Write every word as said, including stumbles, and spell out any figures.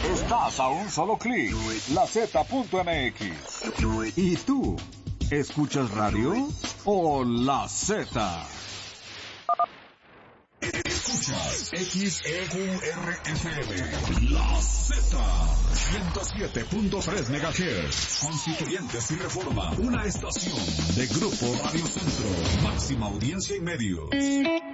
Estás a un solo clic. La Z punto M X. ¿Y tú? ¿Escuchas radio o La Z? Escuchas X E U R F M, La Z, ciento siete punto tres megahertz, Constituyentes y Reforma, una estación de Grupo Radio Centro, máxima audiencia y medios.